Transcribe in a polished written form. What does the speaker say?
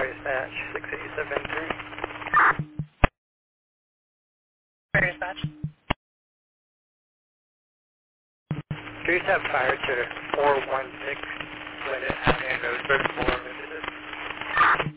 dispatch, 6873. Fire dispatch. Please have fire to 416 Linden Avenue, Roseburg, 4 visitors.